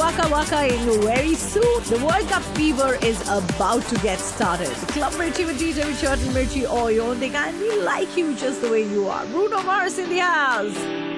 Waka Wakaing very soon. The World Cup fever is about to get started. Club Mirchi with DJ with Shirt and Mirchi or your thing, and we like you just the way you are. Bruno Mars in the house.